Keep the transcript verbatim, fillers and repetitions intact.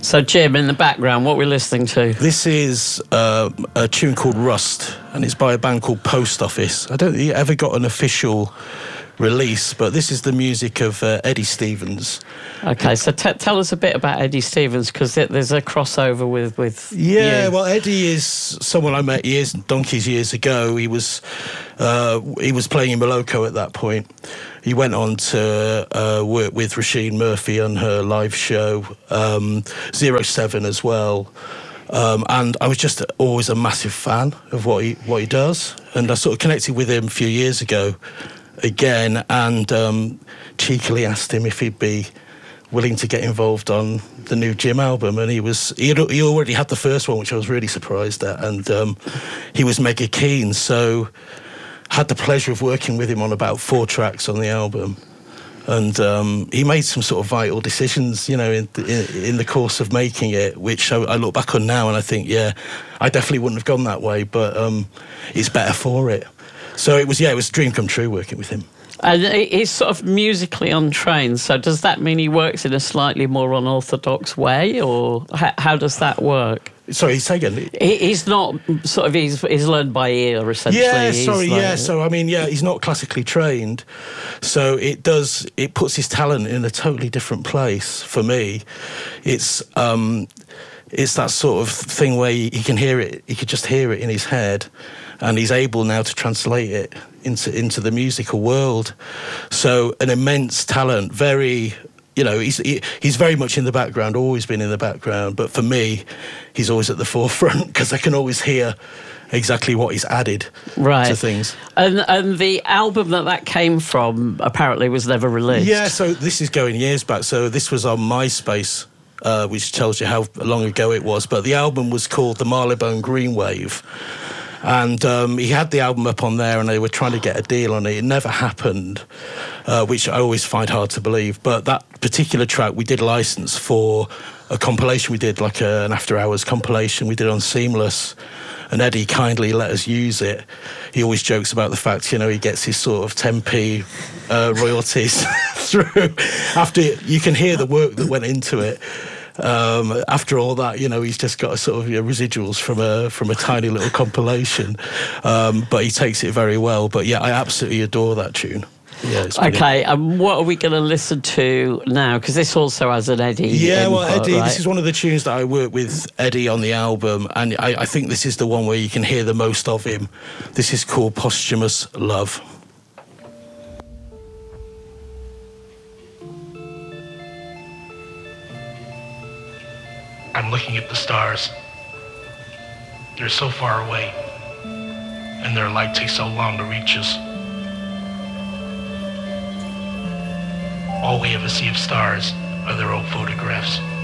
So, Jim, in the background, what we're listening to? This is uh, a tune called Rust, and it's by a band called Post Office. I don't think it ever got an official release, but this is the music of uh, Eddie Stevens. Okay, so t- tell us a bit about Eddie Stevens, because there's a crossover with with yeah you. Well, Eddie is someone I met years donkeys years ago. He was uh, he was playing in Moloko at that point. He went on to uh, work with Roisin Murphy on her live show, um, Zero Seven as well. Um, and I was just always a massive fan of what he what he does, and I sort of connected with him a few years ago again, and um, cheekily asked him if he'd be willing to get involved on the new Jim album, and he was he, had, he already had the first one, which I was really surprised at, and um, he was mega keen. So had the pleasure of working with him on about four tracks on the album, and um, he made some sort of vital decisions, you know, in in, in the course of making it, which I, I look back on now and I think, yeah, I definitely wouldn't have gone that way, but um, it's better for it. So it was, yeah, it was a dream come true working with him. And he's sort of musically untrained, so does that mean he works in a slightly more unorthodox way, or how, how does that work? Sorry, say again. He, he's not sort of, he's, he's learned by ear, essentially. Yeah, He's sorry, like, yeah. So, I mean, yeah, he's not classically trained. So it does, it puts his talent in a totally different place for me. It's, um, it's that sort of thing where he can hear it, he could just hear it in his head, and he's able now to translate it into into the musical world. So an immense talent, very, you know, he's he, he's very much in the background, always been in the background, but for me, he's always at the forefront, because I can always hear exactly what he's added right. to things. And and the album that that came from apparently was never released. Yeah, so this is going years back. So this was on MySpace, uh, which tells you how long ago it was, but the album was called The Marylebone Green Wave. And um, he had the album up on there, and they were trying to get a deal on it. It never happened, uh, which I always find hard to believe. But that particular track we did license for a compilation we did, like a, an after-hours compilation we did on Seamless, and Eddie kindly let us use it. He always jokes about the fact, you know, he gets his sort of ten p uh, royalties through. After you can hear the work that went into it. Um, after all that, you know, he's just got a sort of, you know, residuals from a from a tiny little compilation, um, but he takes it very well. But yeah, I absolutely adore that tune. Yeah, it's okay, and um, what are we going to listen to now? Because this also has an Eddie. Yeah, input, well, Eddie, right? This is one of the tunes that I worked with Eddie on the album, and I, I think this is the one where you can hear the most of him. This is called Posthumous Love. I'm looking at the stars. They're so far away, and their light takes so long to reach us. All we ever see of stars are their old photographs.